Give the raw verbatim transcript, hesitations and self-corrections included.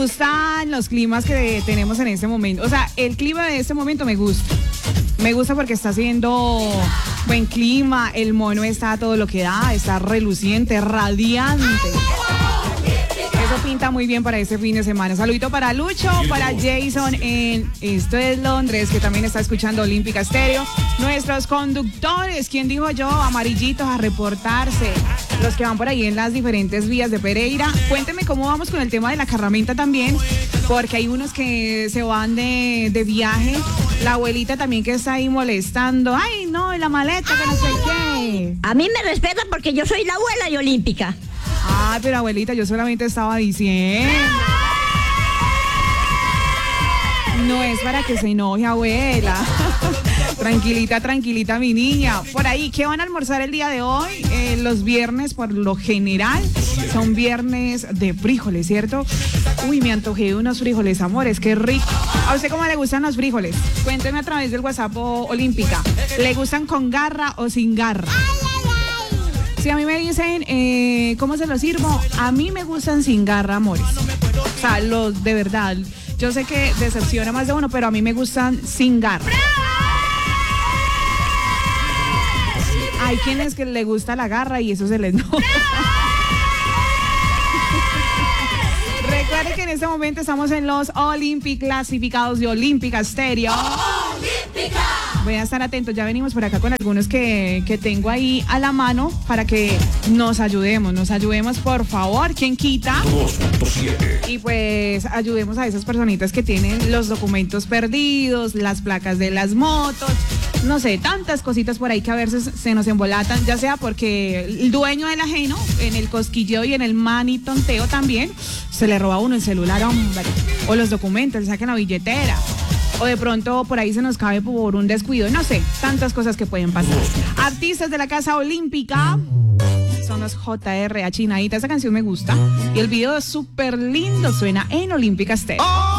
gustan los climas que tenemos en este momento. O sea, el clima de este momento me gusta. Me gusta porque está haciendo buen clima, el mono está a todo lo que da, está reluciente, radiante. Eso pinta muy bien para este fin de semana. Saludito para Lucho, para Jason en Esto es Londres, que también está escuchando Olímpica Estéreo. Nuestros conductores, ¿quién dijo yo? Amarillitos a reportarse. Los que van por ahí en las diferentes vías de Pereira. Cuéntenme cómo vamos con el tema de la carramenta también, porque hay unos que se van de, de viaje. La abuelita también que está ahí molestando. Ay, no, la maleta, que no sé qué. A mí me respetan porque yo soy la abuela de Olímpica. Ay, pero abuelita, yo solamente estaba diciendo. No es para que se enoje, abuela. Tranquilita, tranquilita, mi niña. Por ahí, ¿qué van a almorzar el día de hoy? Eh, los viernes, por lo general, son viernes de frijoles, ¿cierto? Uy, me antojé de unos frijoles, amores, qué rico. ¿A usted cómo le gustan los frijoles? Cuénteme a través del WhatsApp Olímpica. ¿Le gustan con garra o sin garra? Si a mí me dicen, eh, ¿cómo se los sirvo? A mí me gustan sin garra, amores. O sea, los de verdad. Yo sé que decepciona más de uno, pero a mí me gustan sin garra. Hay quienes que le gusta la garra y eso se les nota. Recuerden que en este momento estamos en los Olympic clasificados de Olímpica Estéreo. ¡Olímpica! Voy a estar atentos, ya venimos por acá con algunos que, que tengo ahí a la mano para que nos ayudemos, nos ayudemos por favor, ¿quién quita? dos punto siete. Y pues ayudemos a esas personitas que tienen los documentos perdidos, las placas de las motos, no sé, tantas cositas por ahí que a veces se nos embolatan, ya sea porque el dueño del ajeno, en el cosquilleo y en el manitonteo también, se le roba a uno el celular, hombre, o los documentos, le sacan la billetera. O de pronto por ahí se nos cabe por un descuido, no sé, tantas cosas que pueden pasar. Artistas de la Casa Olímpica son los J R A Chinadita, esa canción me gusta y el video es súper lindo, suena en Olímpica Estéreo.